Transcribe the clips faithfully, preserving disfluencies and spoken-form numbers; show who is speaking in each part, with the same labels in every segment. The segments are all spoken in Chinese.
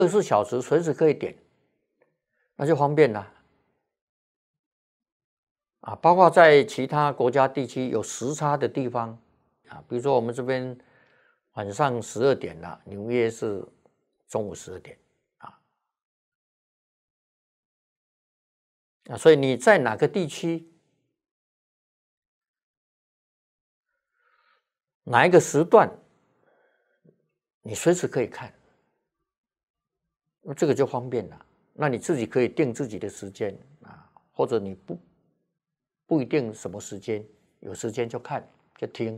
Speaker 1: 二十四小时随时可以点，那就方便了。啊，包括在其他国家地区有时差的地方啊，比如说我们这边晚上十二点了，纽约是中午十二点啊，啊，所以你在哪个地区，哪一个时段，你随时可以看，那这个就方便了。那你自己可以定自己的时间啊，或者你不不一定什么时间，有时间就看就听。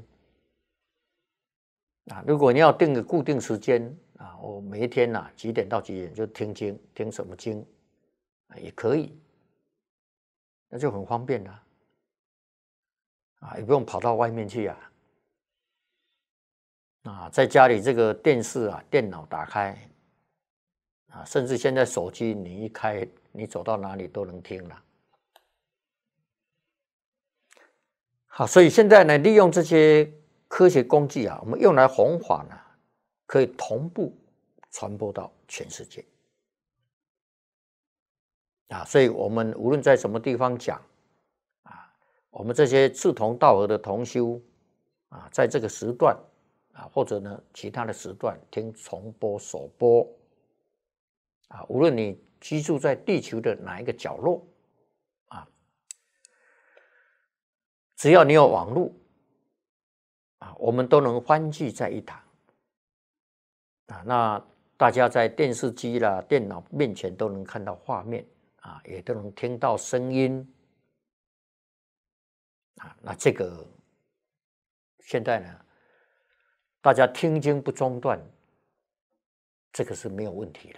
Speaker 1: 啊，如果你要定个固定时间啊，我每一天呐、啊、几点到几点就听经，听什么经啊也可以，那就很方便了啊，也不用跑到外面去啊。啊，在家里这个电视啊、电脑打开啊，甚至现在手机你一开，你走到哪里都能听了。好，所以现在呢，利用这些科学工具啊，我们用来弘法呢，可以同步传播到全世界。啊，所以我们无论在什么地方讲，啊，我们这些志同道合的同修，啊，在这个时段，啊，或者呢其他的时段听重播首播，啊，无论你居住在地球的哪一个角落，啊，只要你有网络，啊，我们都能欢聚在一堂，啊，那大家在电视机啦、电脑面前都能看到画面，啊，也都能听到声音。啊，那这个现在呢，大家听经不中断，这个是没有问题了。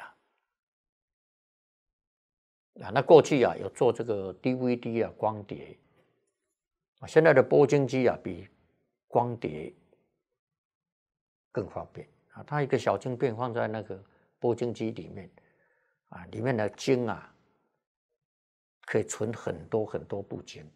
Speaker 1: 啊，那过去啊有做这个 D V D 啊光碟，啊，现在的播经机啊比光碟更方便啊，它一个小经片放在那个播经机里面，啊，里面的经啊可以存很多很多部经。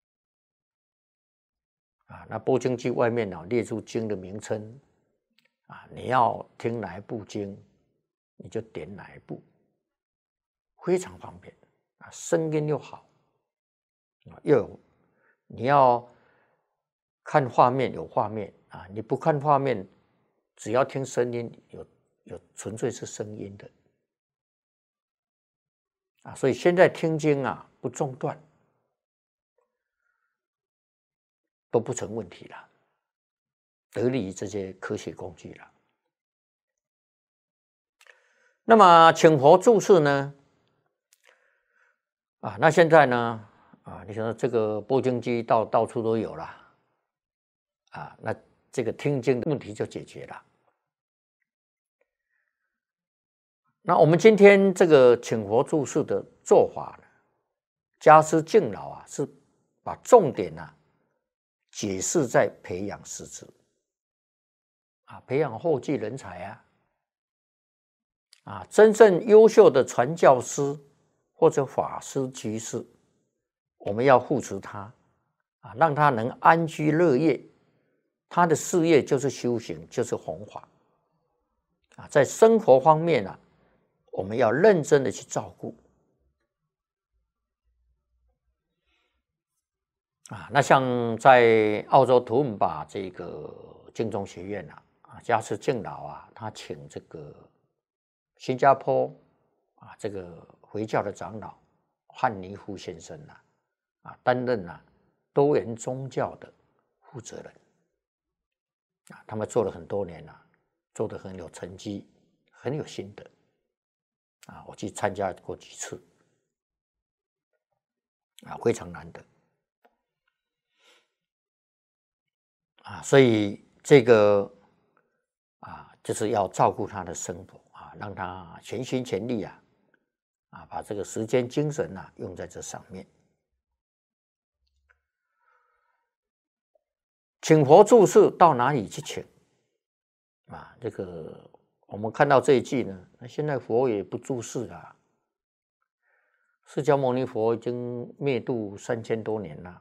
Speaker 1: 啊，那播经机外面呢、啊、列出经的名称，啊，你要听哪一部经，你就点哪一部，非常方便啊，声音又好，啊，又有你要看画面有画面啊，你不看画面，只要听声音，有有纯粹是声音的啊，所以现在听经啊不中断都不成问题了，得力于这些科学工具了。那么请佛注释呢？啊，那现在呢？啊，你说这个播经机到到处都有了，啊，那这个听经的问题就解决了。那我们今天这个请佛注释的做法呢，家师敬老啊，是把重点啊解释在培养师资，啊，培养后继人才啊，啊，真正优秀的传教师或者法师居士，我们要护持他，啊，让他能安居乐业，他的事业就是修行，就是弘法，啊，在生活方面啊，我们要认真的去照顾。啊，那像在澳洲图姆巴这个净宗学院啊，啊，家师敬老啊，他请这个新加坡啊这个回教的长老汉尼夫先生啊，啊担任啊多元宗教的负责人啊，他们做了很多年了、啊，做得很有成绩，很有心得啊，我去参加过几次啊，非常难得。啊，所以这个啊，就是要照顾他的生活啊，让他全心全力啊，啊，把这个时间精神啊用在这上面。请佛注释到哪里去请？啊，这个我们看到这一句呢，现在佛也不注释了，释迦牟尼佛已经灭度三千多年了。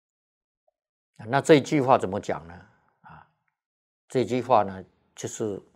Speaker 1: 那这一句话怎么讲呢？啊，这句话呢，就是